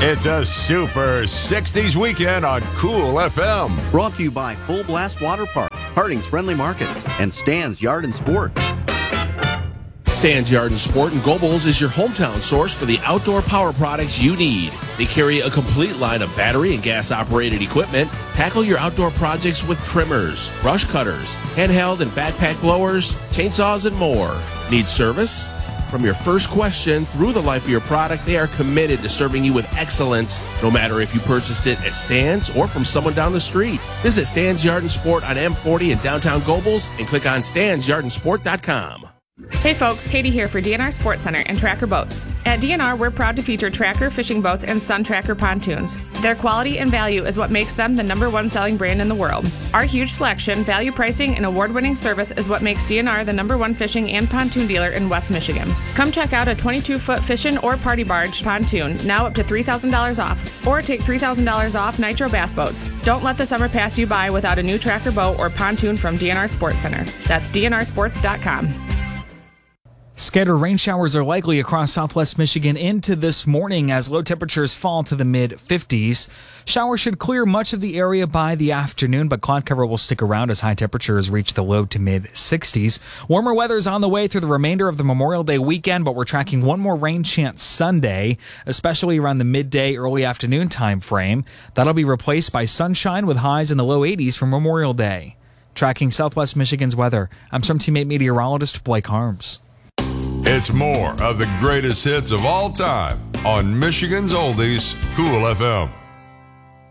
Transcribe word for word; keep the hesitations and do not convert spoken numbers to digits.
It's a super sixties weekend on Cool F M. Brought to you by Full Blast Water Park, Harding's Friendly Markets, and Stan's Yard and Sport. Stan's Yard and Sport in Gobles is your hometown source for the outdoor power products you need. They carry a complete line of battery and gas-operated equipment. Tackle your outdoor projects with trimmers, brush cutters, handheld and backpack blowers, chainsaws, and more. Need service? From your first question through the life of your product, they are committed to serving you with excellence, no matter if you purchased it at Stan's or from someone down the street. Visit Stan's Yard and Sport on M forty in downtown Gobles and click on stans yard and sport dot com. Hey folks, Katie here for D N R Sports Center and Tracker Boats. At D N R, we're proud to feature Tracker fishing boats and Sun Tracker pontoons. Their quality and value is what makes them the number one selling brand in the world. Our huge selection, value pricing, and award-winning service is what makes D N R the number one fishing and pontoon dealer in West Michigan. Come check out a twenty-two foot fishing or party barge pontoon, now up to three thousand dollars off. Or take three thousand dollars off Nitro Bass Boats. Don't let the summer pass you by without a new Tracker boat or pontoon from D N R Sports Center. That's D N R sports dot com. Scattered rain showers are likely across southwest Michigan into this morning as low temperatures fall to the mid fifties. Showers should clear much of the area by the afternoon, but cloud cover will stick around as high temperatures reach the low to mid sixties. Warmer weather is on the way through the remainder of the Memorial Day weekend, but we're tracking one more rain chance Sunday, especially around the midday, early afternoon time frame. That'll be replaced by sunshine with highs in the low eighties for Memorial Day. Tracking southwest Michigan's weather, I'm Storm Teammate meteorologist Blake Harms. It's more of the greatest hits of all time on Michigan's Oldies, Cool F M.